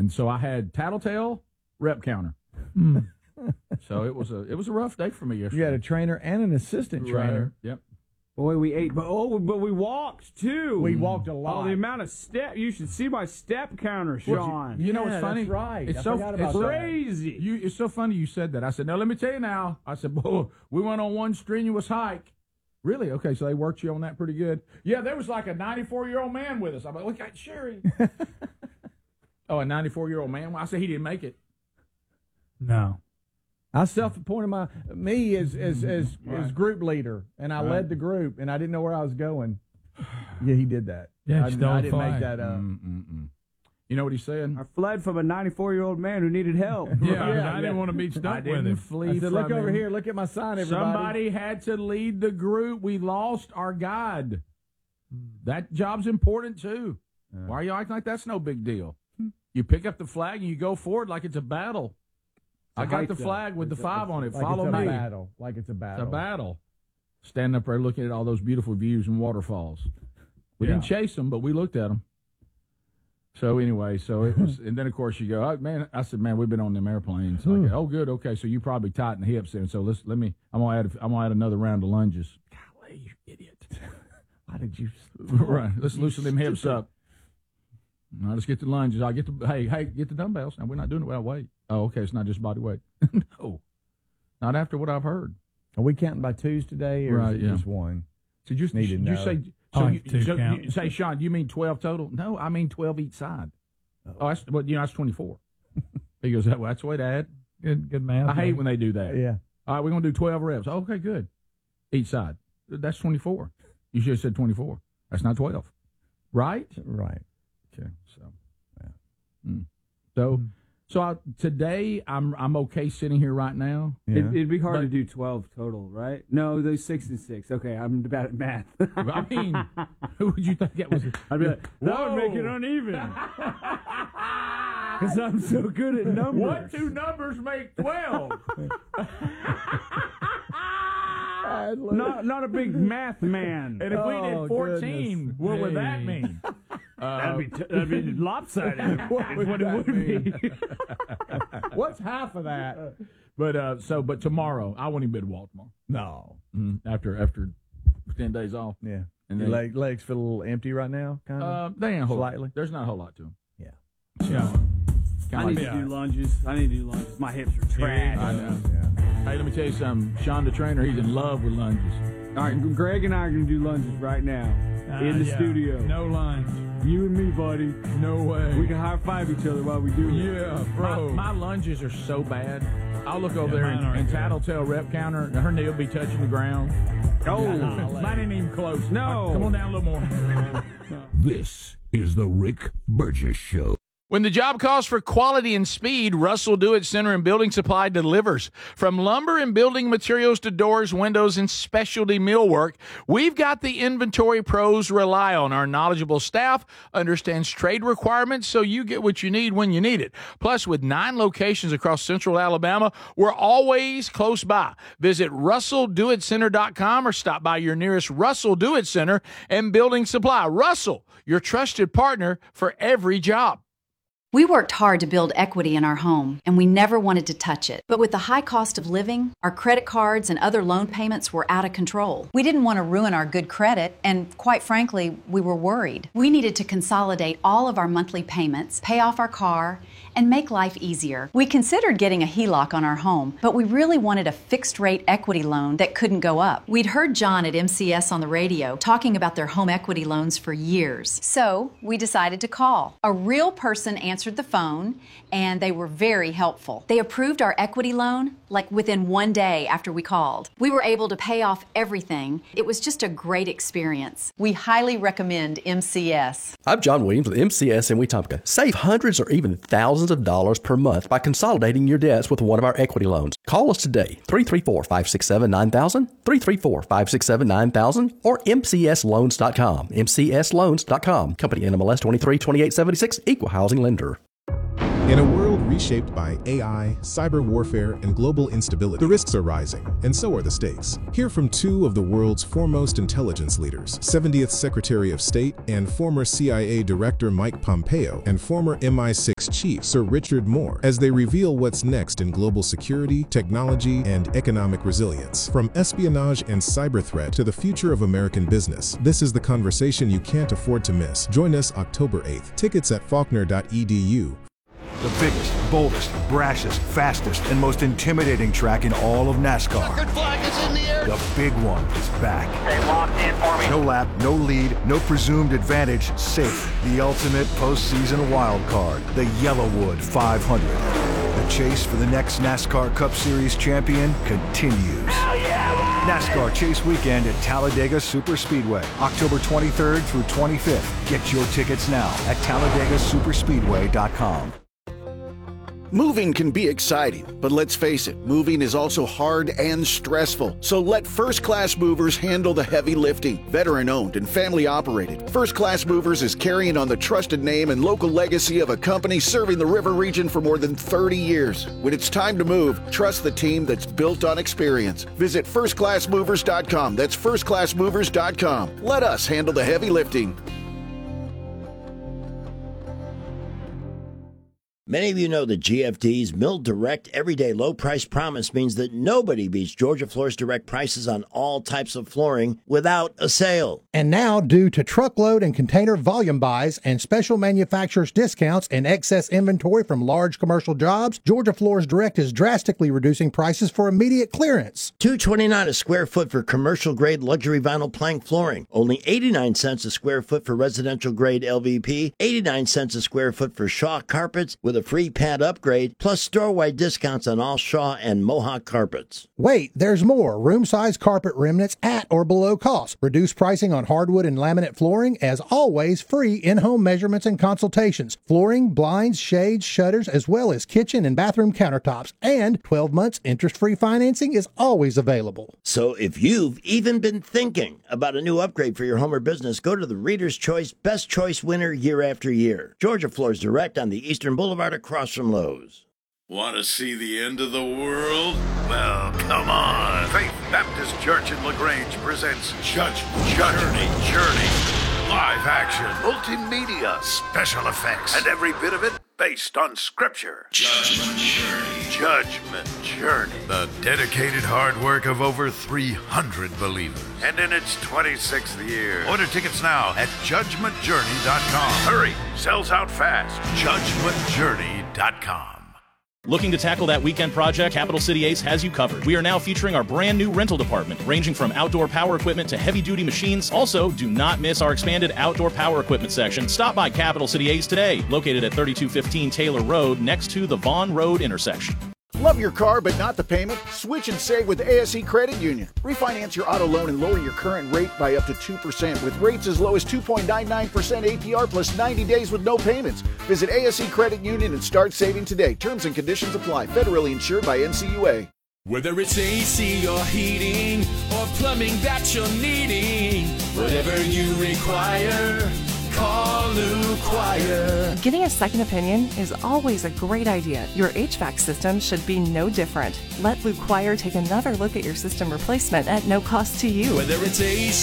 And so I had Tattletale, rep counter. So it was a rough day for me yesterday. You had a trainer and an assistant trainer. Yep. Boy, we ate, but we walked too. We walked a lot. Oh, the amount of step! You should see my step counter, Sean. You know what's funny? That's right. It's it's crazy. It's so funny you said that. I said, now let me tell you now. I said, well, we went on one strenuous hike. Really? Okay, so they worked you on that pretty good. Yeah, there was like a 94-year-old man with us. I'm like, look at Sherry. Oh, a 94-year-old man? Well, I said he didn't make it. No. I self-appointed me as group leader, and I led the group, and I didn't know where I was going. Yeah, he did that. Yeah, I didn't make that up. You know what he said? I fled from a 94-year-old man who needed help. I didn't want to be stuck with him. Flee I said, look from over him. here. Look at my sign, everybody. Somebody had to lead the group. We lost our guide. That job's important, too. Why are you acting like that's no big deal? You pick up the flag and you go forward like it's a battle. I got the flag with the 5 on it. Like Follow it's a me. battle. Like it's a battle. It's a battle. Standing up there looking at all those beautiful views and waterfalls. We didn't chase them, but we looked at them. So anyway, so it was, and then of course you go, oh, man. I said, man, we've been on them airplanes. Like, oh, good, okay. So you probably tighten the hips there. So I'm gonna add another round of lunges. Golly, you idiot! Why did you? Right, let's loosen them hips up. Now let's get the lunges. I'll get the get the dumbbells. Now we're not doing it without weight. Oh, okay. It's not just body weight. No, not after what I've heard. Are we counting by twos today, or is it just one? So you say. So you say, Sean, you mean 12 total? No, I mean 12 each side. Oh, that's that's 24. He goes, well, that's the way to add. Good math. I hate when they do that. Yeah. All right, we're going to do 12 reps. Okay, good. Each side. That's 24. You should have said 24. That's not 12. Right? Right. Okay, so. So today I'm okay sitting here right now. Yeah. It'd be hard to do 12 total, right? No, those 6 and 6. Okay, I'm bad at math. I mean, who would you think that was? I'd be like, that would make it uneven. Because I'm so good at numbers. What two numbers make 12? Not a big math man. And if we did 14, what would that mean? That'd be lopsided. What it would be. What's half of that? But tomorrow I won't even be able to walk tomorrow. No. After 10 days off. Yeah. And your legs feel a little empty right now, kind of. They ain't a whole slightly. There's not a whole lot to them. Yeah. Yeah. I need to do lunges. My hips are trash. I know. Yeah. Hey, let me tell you something. Sean, the trainer, he's in love with lunges. All right, Greg and I are going to do lunges right now in the studio. No lunge. You and me, buddy. No way. We can high-five each other while we do it. Yeah, bro. My lunges are so bad. I'll look over there and Tattletale rep counter, and her knee will be touching the ground. Oh, mine ain't even close. No. Come on down a little more. This is the Rick Burgess Show. When the job calls for quality and speed, Russell Do-It Center and Building Supply delivers. From lumber and building materials to doors, windows, and specialty millwork, we've got the inventory pros rely on. Our knowledgeable staff understands trade requirements, so you get what you need when you need it. Plus, with 9 locations across central Alabama, we're always close by. Visit RussellDoItCenter.com or stop by your nearest Russell Do-It Center and Building Supply. Russell, your trusted partner for every job. We worked hard to build equity in our home, and we never wanted to touch it. But with the high cost of living, our credit cards and other loan payments were out of control. We didn't want to ruin our good credit, and quite frankly, we were worried. We needed to consolidate all of our monthly payments, pay off our car, and make life easier. We considered getting a HELOC on our home, but we really wanted a fixed-rate equity loan that couldn't go up. We'd heard John at MCS on the radio talking about their home equity loans for years. So we decided to call. A real person answered the phone, and they were very helpful. They approved our equity loan like within 1 day after we called. We were able to pay off everything. It was just a great experience. We highly recommend MCS. I'm John Williams with MCS in Wetumpka. Save hundreds or even thousands of dollars per month by consolidating your debts with one of our equity loans. Call us today, 334-567-9000, 334-567-9000, or mcsloans.com, mcsloans.com. Company NMLS 232876, Equal Housing Lender. In a world reshaped by AI, cyber warfare, and global instability, the risks are rising, and so are the stakes. Hear from two of the world's foremost intelligence leaders, 70th Secretary of State and former CIA Director Mike Pompeo, and former MI6 Chief Sir Richard Moore, as they reveal what's next in global security, technology, and economic resilience. From espionage and cyber threat to the future of American business, this is the conversation you can't afford to miss. Join us October 8th. Tickets at faulkner.edu. The biggest, boldest, brashest, fastest, and most intimidating track in all of NASCAR. Checkered flag is in the air. The big one is back. Stay locked in for me. No lap, no lead, no presumed advantage, safe. The ultimate postseason wild card, the Yellowwood 500. The chase for the next NASCAR Cup Series champion continues. Hell yeah! NASCAR Chase Weekend at Talladega Superspeedway, October 23rd through 25th. Get your tickets now at TalladegaSuperspeedway.com. Moving can be exciting, but let's face it, moving is also hard and stressful. So let First Class Movers handle the heavy lifting. Veteran-owned and family-operated, First Class Movers is carrying on the trusted name and local legacy of a company serving the river region for more than 30 years. When it's time to move, trust the team that's built on experience. Visit firstclassmovers.com. That's firstclassmovers.com. Let us handle the heavy lifting. Many of you know that GFD's Mill Direct Everyday Low Price Promise means that nobody beats Georgia Floors Direct prices on all types of flooring without a sale. And now, due to truckload and container volume buys and special manufacturers' discounts and excess inventory from large commercial jobs, Georgia Floors Direct is drastically reducing prices for immediate clearance. $229 a square foot for commercial-grade luxury vinyl plank flooring. Only 89 cents a square foot for residential-grade LVP. 89 cents a square foot for Shaw carpets with a free pad upgrade, plus store-wide discounts on all Shaw and Mohawk carpets. Wait, there's more. Room-size carpet remnants at or below cost. Reduced pricing on hardwood and laminate flooring. As always, free in-home measurements and consultations. Flooring, blinds, shades, shutters, as well as kitchen and bathroom countertops. And 12 months interest-free financing is always available. So if you've even been thinking about a new upgrade for your home or business, go to the Reader's Choice Best Choice winner year after year. Georgia Floors Direct on the Eastern Boulevard across from Lowe's. Want to see the end of the world? Well, come on. Faith Baptist Church in LaGrange presents Judgment Journey. Live action, multimedia, special effects, and every bit of it based on Scripture. Judgment Journey. The dedicated hard work of over 300 believers. And in its 26th year. Order tickets now at judgmentjourney.com. Hurry, sells out fast. judgmentjourney.com. Looking to tackle that weekend project? Capital City Ace has you covered. We are now featuring our brand new rental department, ranging from outdoor power equipment to heavy-duty machines. Also, do not miss our expanded outdoor power equipment section. Stop by Capital City Ace today, located at 3215 Taylor Road, next to the Vaughn Road intersection. Love your car but not the payment? Switch and save with ASE Credit Union. Refinance your auto loan and lower your current rate by up to 2% with rates as low as 2.99% APR plus 90 days with no payments. Visit ASE Credit Union and start saving today. Terms and conditions apply. Federally insured by NCUA. Whether it's AC or heating or plumbing that you're needing, whatever you require, call Lou Choir. Getting a second opinion is always a great idea. Your HVAC system should be no different. Let Lou Choir take another look at your system replacement at no cost to you. Whether it's AC